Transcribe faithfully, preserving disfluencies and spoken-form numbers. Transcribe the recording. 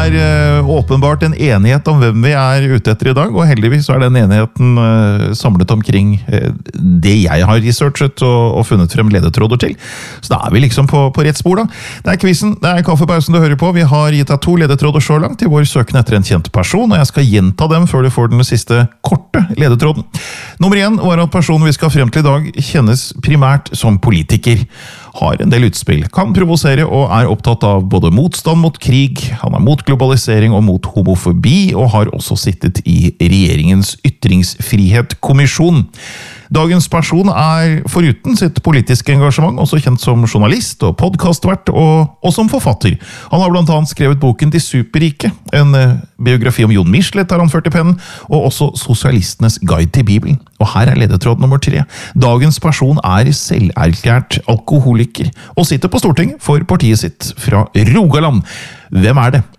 er uh, åpenbart en enighet om hvem vi er ute etter i dag, og heldigvis så er den enigheten uh, samlet omkring uh, det jeg har researchet og, og funnet frem ledetråder til. Så da er vi liksom på, på rett spor da. Det er quizen, det er kaffepausen du hører på. Vi har gitt deg to ledetråder så langt til vår søken etter en kjent person, og jeg skal gjenta dem før du får den siste korte ledetråden. Nummer én var at personen vi skal frem til i dag kjennes primært som politiker. Har en del utspill, kan provosere og er opptatt av både motstand mot krig, han er mot globalisering og mot homofobi, og har også sittet i regjeringens ytringsfrihet-kommisjon. Dagens person er foruten sitt politiske engasjement også kjent som journalist og podcastvert og, og som forfatter. Han har blant annet skrevet boken De Superrike, en biografi om Jon Michelet har han ført i pennen, og også Sosialistenes guide til Bibelen. Og her er ledetråd nummer tre. Dagens person er selverklært alkoholiker og sitter på Stortinget for partiet sitt fra Rogaland. Hvem er det?